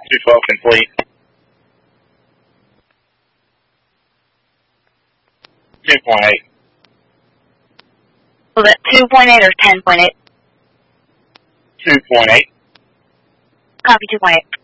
212 complete. 2.8. Was it 2.8 or 10.8? 2.8. Copy 2.8.